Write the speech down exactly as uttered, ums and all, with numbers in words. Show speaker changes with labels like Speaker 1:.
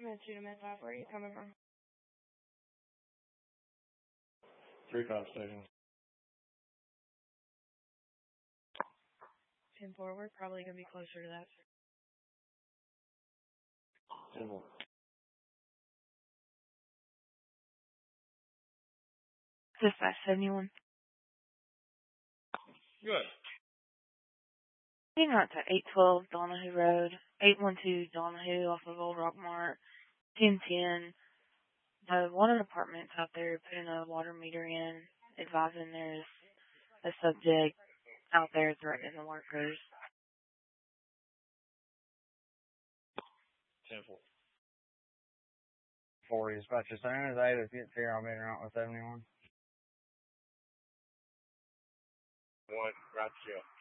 Speaker 1: Med two to Med five, where are you coming from?
Speaker 2: Three five station.
Speaker 1: ten four, we're probably going to be closer to that.
Speaker 2: ten four.
Speaker 1: Dispatch seventy-one.
Speaker 2: Good.
Speaker 1: Heading out to eight twelve Donahue Road, eight one two Donahue off of Old Rock Mart, ten ten. The water department's out there putting a water meter in, advising there's a subject out there threatening the workers.
Speaker 2: ten four.
Speaker 3: forty dispatch. As soon as Ada gets here, I'll be around with seventy-one.
Speaker 2: One, right to jail.